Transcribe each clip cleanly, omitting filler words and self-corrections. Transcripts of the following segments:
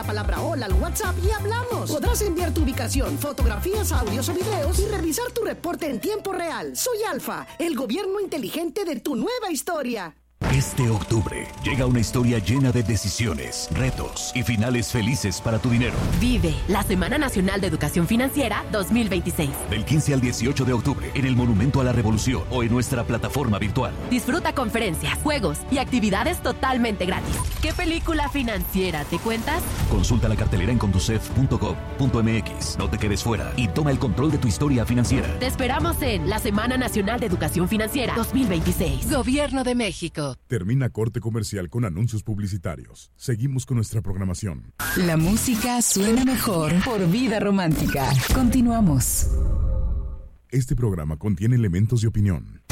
palabra hola al WhatsApp y hablamos. Podrás enviar tu ubicación, fotografías, audios o videos y revisar tu reporte en tiempo real. Soy Alfa, el gobierno inteligente de tu nueva historia. Este octubre llega una historia llena de decisiones, retos y finales felices para tu dinero. Vive la Semana Nacional de Educación Financiera 2026. Del 15 al 18 de octubre en el Monumento a la Revolución o en nuestra plataforma virtual. Disfruta conferencias, juegos y actividades totalmente gratis. ¿Qué película financiera te cuentas? Consulta la cartelera en conducef.gov.mx. No te quedes fuera y toma el control de tu historia financiera. Te esperamos en la Semana Nacional de Educación Financiera 2026. Gobierno de México. Termina corte comercial con anuncios publicitarios. Seguimos con nuestra programación. La música suena mejor por Vida Romántica. Continuamos. Este programa contiene elementos de opinión.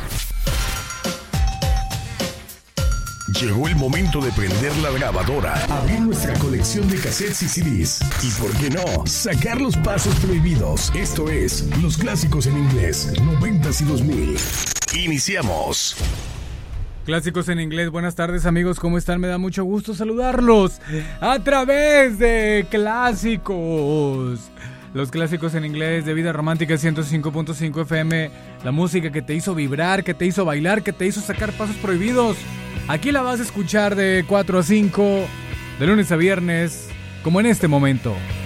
Llegó el momento de prender la grabadora, abrir nuestra colección de cassettes y CDs y, ¿por qué no?, sacar los pasos prohibidos. Esto es Los Clásicos en Inglés, 90s y 2000. Iniciamos. Clásicos en Inglés, buenas tardes amigos, ¿cómo están? Me da mucho gusto saludarlos a través de Clásicos. Los Clásicos en Inglés de Vida Romántica 105.5 FM. La música que te hizo vibrar, que te hizo bailar, que te hizo sacar pasos prohibidos. Aquí la vas a escuchar de 4 a 5, de lunes a viernes, como en este momento.